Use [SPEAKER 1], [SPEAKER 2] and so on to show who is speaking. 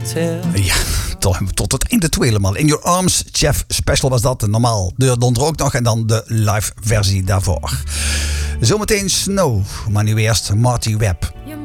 [SPEAKER 1] tell.
[SPEAKER 2] Ja, tot het einde toe helemaal. In Your Arms, Chef Special was dat. Normaal duurde er ook nog en dan de live versie daarvoor. Zometeen Snow, maar nu eerst Marty Webb.